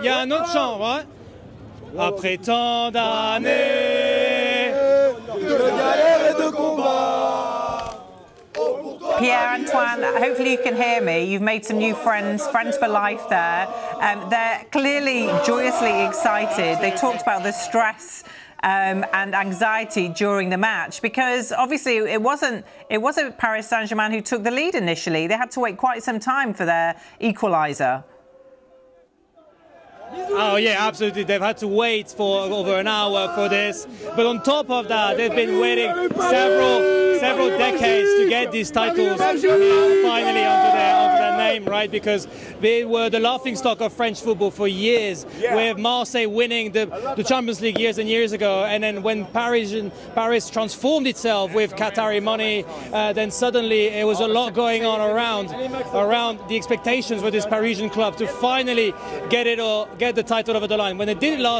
il y a un autre chant, ouais. Après tant d'années de galères et de combats. Pierre-Antoine, hopefully you can hear me. You've made some new friends for life there. They're clearly joyously excited. They talked about the stress and anxiety during the match because obviously it wasn't Paris Saint-Germain who took the lead initially. They had to wait quite some time for their equaliser. Oh yeah, absolutely. They've had to wait for over an hour for this. But on top of that, they've been waiting several decades to get these titles finally onto their name, right? Because they were the laughingstock of French football for years, with Marseille winning the Champions League years and years ago. And then when Paris transformed itself with Qatari money, then suddenly it was a lot going on around the expectations for this Parisian club to finally get the title over the line. When they did it last